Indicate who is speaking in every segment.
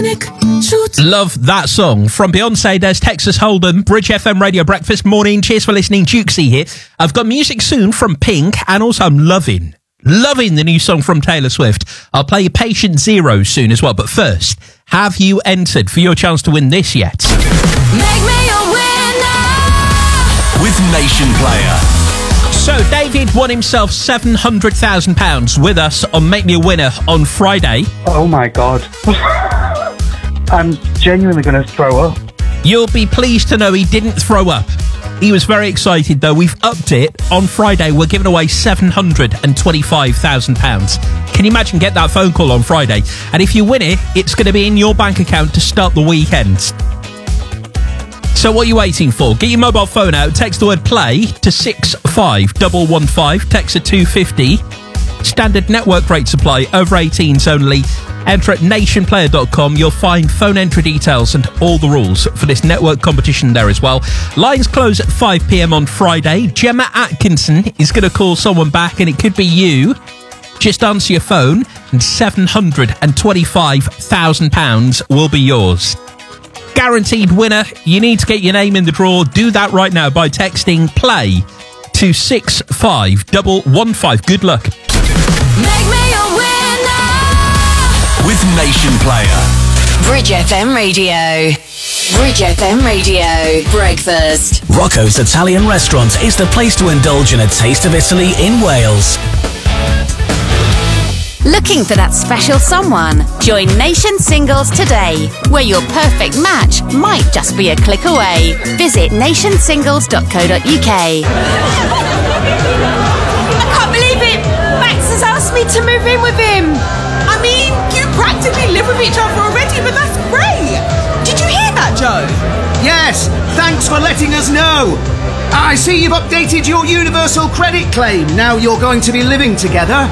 Speaker 1: Love that song from Beyonce. There's Texas Hold'em, Bridge FM Radio Breakfast Morning. Cheers for listening. Dukesy here. I've got music soon from Pink, and also I'm loving the new song from Taylor Swift. I'll play you Patient Zero soon as well. But first, have you entered for your chance to win this yet?
Speaker 2: Make me a winner
Speaker 3: with Nation Player.
Speaker 1: So, David won himself £700,000 with us on Make Me a Winner on Friday.
Speaker 4: Oh my God. I'm genuinely going to throw up.
Speaker 1: You'll be pleased to know he didn't throw up. He was very excited, though. We've upped it. On Friday, we're giving away £725,000. Can you imagine get that phone call on Friday? And if you win it, it's going to be in your bank account to start the weekend. So what are you waiting for? Get your mobile phone out, text the word play to 65115, text at 250. Standard network rate supply, over 18s only. Enter at nationplayer.com. You'll find phone entry details and all the rules for this network competition there as well. Lines close at 5 p.m. on Friday. Gemma Atkinson is going to call someone back, and it could be you. Just answer your phone, and £725,000 will be yours. Guaranteed winner. You need to get your name in the draw. Do that right now by texting play to 65115. Good luck.
Speaker 2: Make me a winner
Speaker 3: with Nation Player.
Speaker 2: Bridge FM Radio. Bridge FM Radio Breakfast.
Speaker 3: Rocco's Italian Restaurant is the place to indulge in a taste of Italy in Wales.
Speaker 5: Looking for that special someone? Join Nation Singles today, where your perfect match might just be a click away. Visit nationsingles.co.uk.
Speaker 6: I can't believe it! Max has asked me to move in with him. I mean, you practically live with each other already, but that's great. Did you hear that, Joe?
Speaker 7: Yes, thanks for letting us know. I see you've updated your universal credit claim. Now you're going to be living together.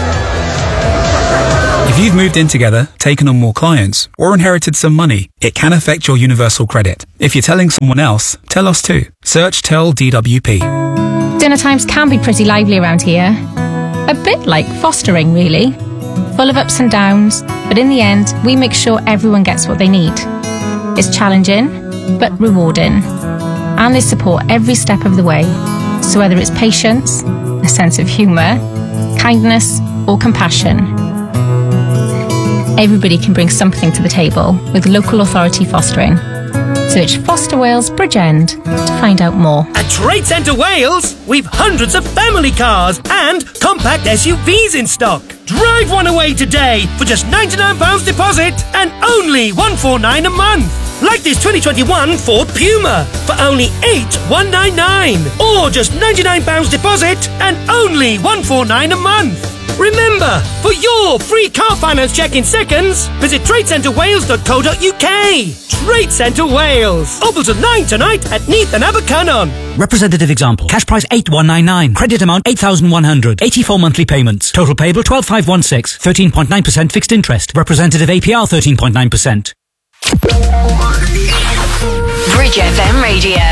Speaker 8: If you've moved in together, taken on more clients, or inherited some money, it can affect your universal credit. If you're telling someone else, tell us too. Search Tell DWP.
Speaker 9: Dinner times can be pretty lively around here. A bit like fostering, really. Full of ups and downs, but in the end, we make sure everyone gets what they need. It's challenging, but rewarding. And they support every step of the way. So whether it's patience, a sense of humour, kindness, or compassion, everybody can bring something to the table with local authority fostering. Search Foster Wales Bridgend to find out more.
Speaker 10: At Trade Centre Wales, we've hundreds of family cars and compact SUVs in stock. Drive one away today for just £99 deposit and only £149 a month. Like this 2021 Ford Puma for only £8,199, or just £99 deposit and only £149 a month. Remember, for your free car finance check in seconds, visit tradecentrewales.co.uk. Trade Centre Wales. Open till 9 tonight at Neath and Abercynon.
Speaker 11: Representative example. Cash price 8,199. Credit amount 8,100. 84 monthly payments. Total payable 12,516. 13.9% fixed interest. Representative APR 13.9%.
Speaker 2: Bridge FM Radio.